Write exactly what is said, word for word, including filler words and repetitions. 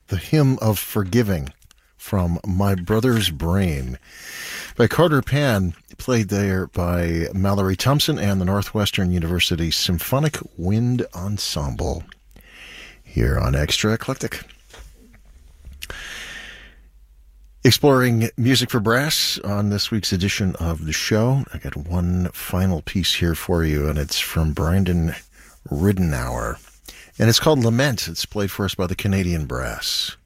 The Hymn of Forgiving from My Brother's Brain by Carter Pan, played there by Mallory Thompson and the Northwestern University Symphonic Wind Ensemble here on Extra Eclectic. Exploring music for brass on this week's edition of the show. I got one final piece here for you, and it's from Brandon Ridenour. And it's called Lament. It's played for us by the Canadian Brass.